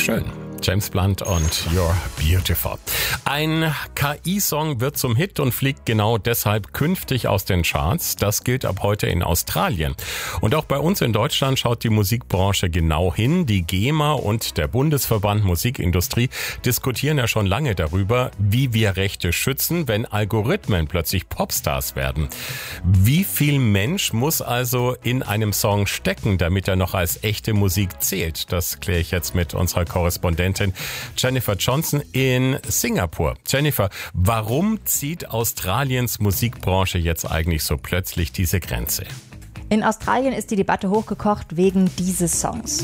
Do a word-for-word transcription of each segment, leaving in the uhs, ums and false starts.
Schön. James Blunt und You're Beautiful. Ein K I-Song wird zum Hit und fliegt genau deshalb künftig aus den Charts. Das gilt ab heute in Australien. Und auch bei uns in Deutschland schaut die Musikbranche genau hin. Die GEMA und der Bundesverband Musikindustrie diskutieren ja schon lange darüber, wie wir Rechte schützen, wenn Algorithmen plötzlich Popstars werden. Wie viel Mensch muss also in einem Song stecken, damit er noch als echte Musik zählt? Das kläre ich jetzt mit unserer Korrespondentin Jennifer Johnson in Singapur. Jennifer, warum zieht Australiens Musikbranche jetzt eigentlich so plötzlich diese Grenze? In Australien ist die Debatte hochgekocht wegen dieses Songs.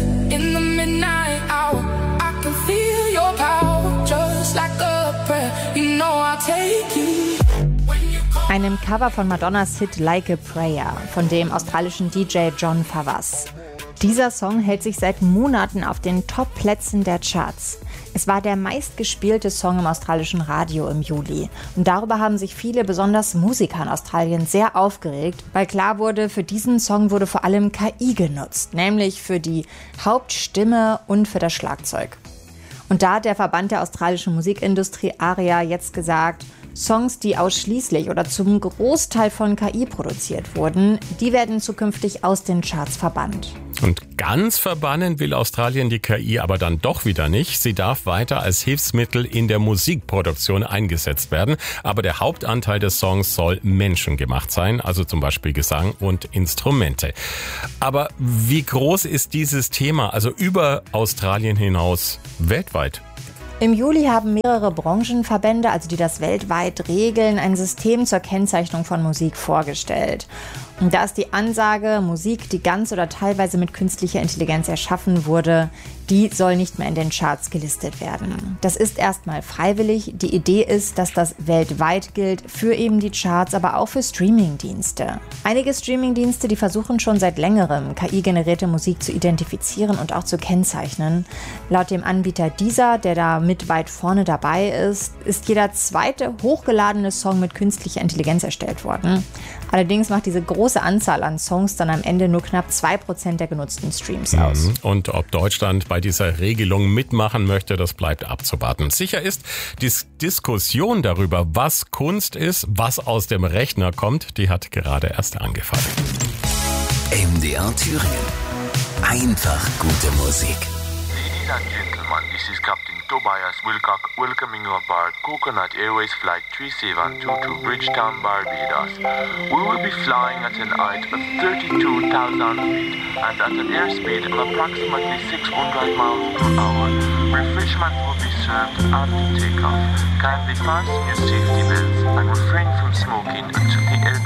Einem Cover von Madonnas Hit Like a Prayer von dem australischen D J John Favas. Dieser Song hält sich seit Monaten auf den Top-Plätzen der Charts. Es war der meistgespielte Song im australischen Radio im Juli. Und darüber haben sich viele, besonders Musiker in Australien, sehr aufgeregt, weil klar wurde, für diesen Song wurde vor allem K I genutzt, nämlich für die Hauptstimme und für das Schlagzeug. Und da hat der Verband der australischen Musikindustrie ARIA jetzt gesagt, Songs, die ausschließlich oder zum Großteil von K I produziert wurden, die werden zukünftig aus den Charts verbannt. Und ganz verbannen will Australien die K I aber dann doch wieder nicht. Sie darf weiter als Hilfsmittel in der Musikproduktion eingesetzt werden. Aber der Hauptanteil des Songs soll menschengemacht sein, also zum Beispiel Gesang und Instrumente. Aber wie groß ist dieses Thema, also über Australien hinaus, weltweit? Im Juli haben mehrere Branchenverbände, also die das weltweit regeln, ein System zur Kennzeichnung von Musik vorgestellt. Und da ist die Ansage, Musik, die ganz oder teilweise mit künstlicher Intelligenz erschaffen wurde, die soll nicht mehr in den Charts gelistet werden. Das ist erstmal freiwillig. Die Idee ist, dass das weltweit gilt, für eben die Charts, aber auch für Streamingdienste. Einige Streamingdienste, die versuchen schon seit längerem, K I-generierte Musik zu identifizieren und auch zu kennzeichnen. Laut dem Anbieter Deezer, der da mit weit vorne dabei ist, ist jeder zweite hochgeladene Song mit künstlicher Intelligenz erstellt worden. Allerdings macht diese große Anzahl an Songs dann am Ende nur knapp zwei Prozent der genutzten Streams aus. Und ob Deutschland bei dieser Regelung mitmachen möchte, das bleibt abzuwarten. Sicher ist, die Diskussion darüber, was Kunst ist, was aus dem Rechner kommt, die hat gerade erst angefangen. M D R Thüringen. Einfach gute Musik. Ladies and gentlemen, this is Captain Tobias Wilcock welcoming you aboard Coconut Airways Flight three seven two to Bridgetown, Barbados. We will be flying at an height of thirty-two thousand feet and at an airspeed of approximately six hundred miles per hour. Refreshment will be served after takeoff. Kindly fasten your safety belts and refrain from smoking until the air